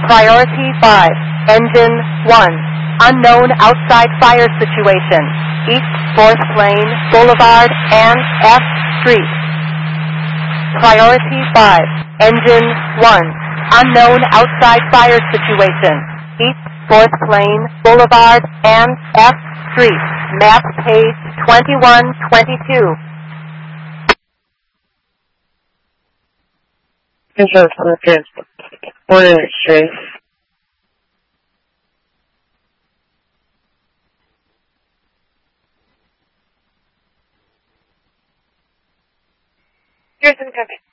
Priority 5, Engine 1. Unknown outside fire situation. East 4th Lane, Boulevard, and F Street. Priority 5, Engine 1. Unknown outside fire situation. East 4th Lane, Boulevard, and F Street. Map page 2122. Control from the fifth. 1 Street. Here's the copy.